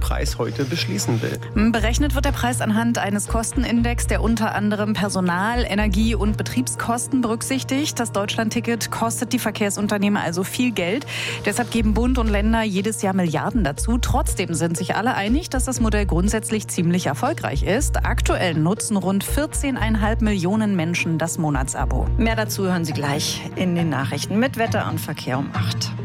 Preis heute beschließen will. Berechnet wird der Preis anhand eines Kostenindex, der unter anderem Personal-, Energie- und Betriebskosten berücksichtigt. Das Deutschlandticket kostet die Verkehrsunternehmen also viel Geld. Deshalb geben Bund und Länder jedes Jahr Milliarden dazu. Trotzdem sind sich alle einig, dass das Modell grundsätzlich ziemlich erfolgreich ist. Aktuell nutzen rund 14,5 Millionen Menschen das Monatsabo. Mehr dazu hören Sie gleich in den Nachrichten mit Wetter und Verkehr um 8.